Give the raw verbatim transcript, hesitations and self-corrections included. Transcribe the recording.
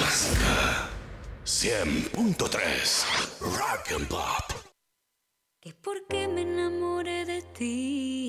Clásica cien punto tres Rock and Pop. Es porque me enamoré de ti.